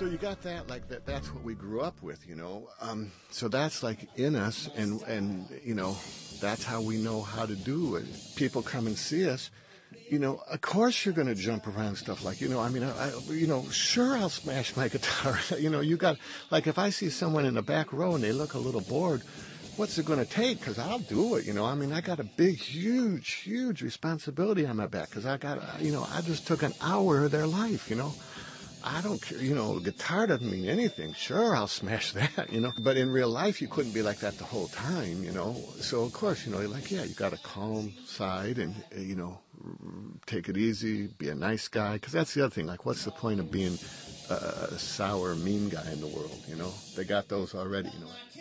So you got that, like that's what we grew up with, you know. So that's like in us, and you know, that's how we know how to do it. People come and see us, you know, of course you're going to jump around stuff like, you know, I mean, you know, sure, I'll smash my guitar. You know, you got, like, if I see someone in the back row and they look a little bored, what's it going to take? Because I'll do it, you know. I mean, I got a big, huge responsibility on my back because I got, you know, I just took an hour of their life, you know. I don't care, you know, guitar doesn't mean anything. Sure, I'll smash that, you know. But in real life, you couldn't be like that the whole time, you know. So, of course, you know, like, yeah, you got a calm side and, you know, take it easy, be a nice guy. Because that's the other thing. Like, what's the point of being a sour, mean guy in the world, you know? They got those already, you know.